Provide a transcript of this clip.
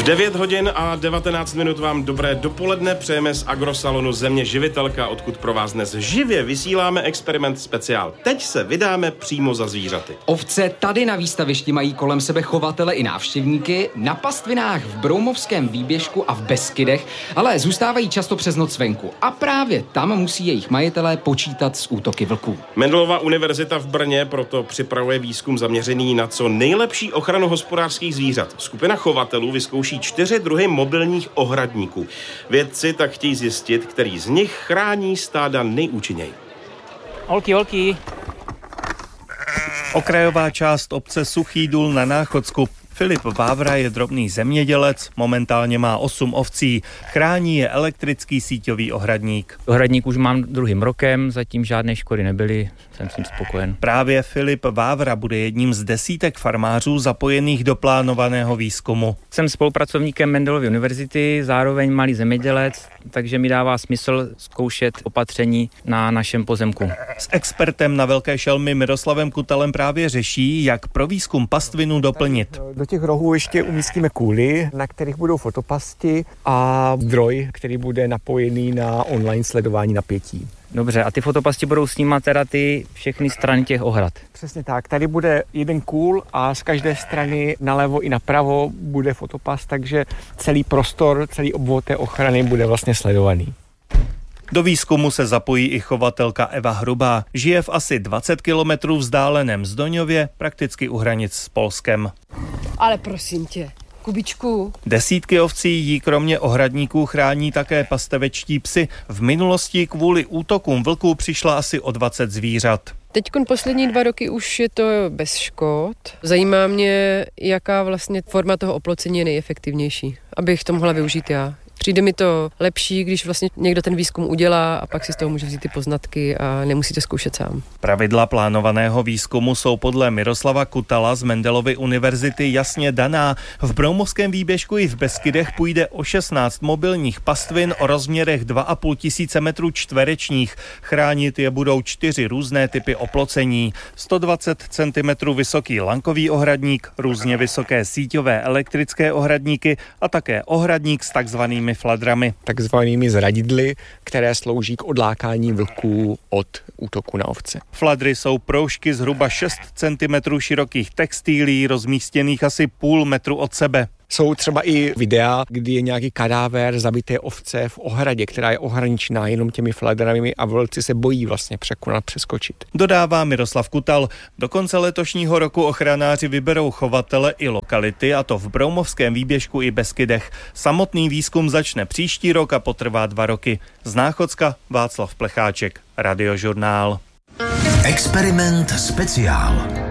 V 9 hodin a 19 minut vám dobré dopoledne přejeme z Agrosalonu Země živitelka, odkud pro vás dnes živě vysíláme experiment speciál. Teď se vydáme přímo za zvířaty. Ovce tady na výstavišti mají kolem sebe chovatele i návštěvníky, na pastvinách v Broumovském výběžku a v Beskydech, ale zůstávají často přes noc venku a právě tam musí jejich majitelé počítat s útoky vlků. Mendelova univerzita v Brně proto připravuje výzkum zaměřený na co nejlepší ochranu hospodářských zvířat. Skupina chovatelů vyzkouší 4 druhy mobilních ohradníků. Vědci tak chtějí zjistit, který z nich chrání stáda nejúčinněji. Holky. Okrajová část obce Suchý Důl na Náchodsku. Filip Vávra je drobný zemědělec, momentálně má 8 ovcí, chrání je elektrický síťový ohradník. Ohradník už mám 2. rokem, zatím žádné škody nebyly, jsem s tím spokojen. Právě Filip Vávra bude jedním z desítek farmářů zapojených do plánovaného výzkumu. Jsem spolupracovníkem Mendelovy univerzity, zároveň malý zemědělec, takže mi dává smysl zkoušet opatření na našem pozemku. S expertem na velké šelmy Miroslavem Kutalem právě řeší, jak pro výzkum pastvinu doplnit. Do těch rohů ještě umístíme kůly, na kterých budou fotopasti a zdroj, který bude napojený na online sledování napětí. Dobře, a ty fotopasti budou snímat teda ty všechny strany těch ohrad? Přesně tak, tady bude jeden kůl a z každé strany nalevo i napravo bude fotopast, takže celý prostor, celý obvod té ochrany bude vlastně sledovaný. Do výzkumu se zapojí i chovatelka Eva Hrubá. Žije v asi 20 kilometrů vzdáleném Zdoňově, prakticky u hranic s Polskem. Ale prosím tě, Kubičku. Desítky ovcí jí kromě ohradníků chrání také pastevečtí psy. V minulosti kvůli útokům vlků přišla asi o 20 zvířat. Teďkon poslední 2 roky už je to bez škod. Zajímá mě, jaká vlastně forma toho oplocení je nejefektivnější, abych to mohla využít já. Přijde mi to lepší, když vlastně někdo ten výzkum udělá a pak si z toho může vzít ty poznatky a nemusí to zkoušet sám. Pravidla plánovaného výzkumu jsou podle Miroslava Kutala z Mendelovy univerzity jasně daná. V Broumovském výběžku i v Beskydech půjde o 16 mobilních pastvin o rozměrech 2,5 tisíce metrů čtverečních. Chránit je budou 4 různé typy oplocení. 120 cm vysoký lankový ohradník, různě vysoké síťové elektrické ohradníky a také ohradník s takzvanými fladrami. Takzvanými zradidly, které slouží k odlákání vlků od útoku na ovce. Fladry jsou proužky zhruba 6 cm širokých textilí, rozmístěných asi půl metru od sebe. Jsou třeba i videa, kdy je nějaký kadáver zabité ovce v ohradě, která je ohraničená jenom těmi fladrami a vlci se bojí vlastně přeskočit. Dodává Miroslav Kutal. Do konce letošního roku ochranáři vyberou chovatele i lokality, a to v Broumovském výběžku i Beskydech. Samotný výzkum začne příští rok a potrvá 2 roky. Z Náchodska Václav Plecháček, Radiožurnál. Experiment speciál.